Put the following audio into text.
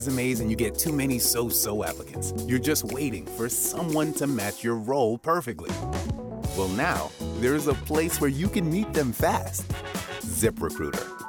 resumes and you get too many so-so applicants. You're just waiting for someone to match your role perfectly. Well, now, there's a place where you can meet them fast. ZipRecruiter.